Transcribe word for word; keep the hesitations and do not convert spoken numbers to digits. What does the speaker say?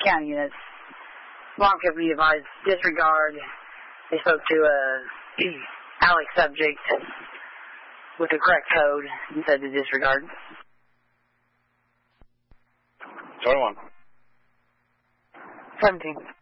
county units. Alarm company advised disregard. They spoke to a Alex subject with the correct code and said to disregard. twenty-one. seventeen.